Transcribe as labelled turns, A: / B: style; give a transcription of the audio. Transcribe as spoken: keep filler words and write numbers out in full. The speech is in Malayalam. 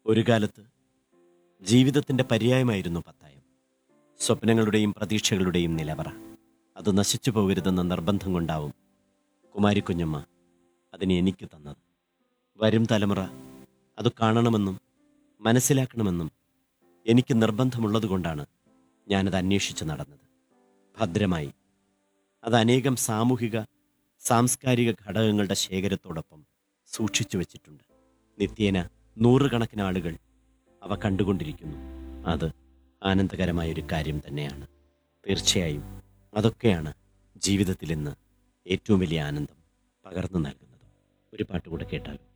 A: ഒരു കാലത്ത് ജീവിതത്തിൻ്റെ പര്യായമായിരുന്നു പത്തായം. സ്വപ്നങ്ങളുടെയും പ്രതീക്ഷകളുടെയും നിലവറ. അത് നശിച്ചു പോകരുതെന്ന നിർബന്ധം കൊണ്ടാവും കുമാരിക്കുഞ്ഞമ്മ അതിനെ എനിക്ക് തന്നത്. വരും തലമുറ അത് കാണണമെന്നും മനസ്സിലാക്കണമെന്നും എനിക്ക് നിർബന്ധമുള്ളതുകൊണ്ടാണ് ഞാനത് അന്വേഷിച്ച് നടന്നത്. ഭദ്രമായി അത് അനേകം സാമൂഹിക സാംസ്കാരിക ഘടകങ്ങളുടെ ശേഖരത്തോടൊപ്പം സൂക്ഷിച്ചു വച്ചിട്ടുണ്ട്. നിത്യേന നൂറുകണക്കിന് ആളുകൾ അവ കണ്ടുകൊണ്ടിരിക്കുന്നു. അത് ആനന്ദകരമായൊരു കാര്യം തന്നെയാണ്. തീർച്ചയായും അതൊക്കെയാണ് ജീവിതത്തിൽ ഇന്ന് ഏറ്റവും വലിയ ആനന്ദം പകർന്നു നൽകുന്നത്. ഒരു പാട്ട് കൂടെ കേട്ടാൽ